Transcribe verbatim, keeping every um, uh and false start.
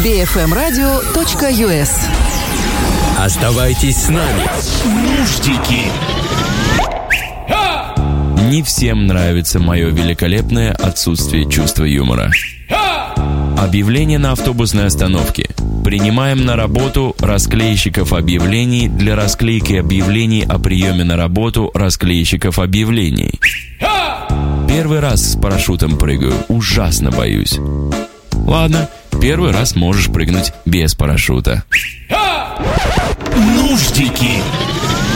би эф эм радио точка ю эс. Оставайтесь с нами. Нуждики. Не всем нравится мое великолепное отсутствие чувства юмора. Объявление на автобусной остановке. Принимаем на работу расклейщиков объявлений для расклейки объявлений о приеме на работу расклейщиков объявлений. Первый раз с парашютом прыгаю, ужасно боюсь. Ладно, первый раз можешь прыгнуть без парашюта. Нуждики.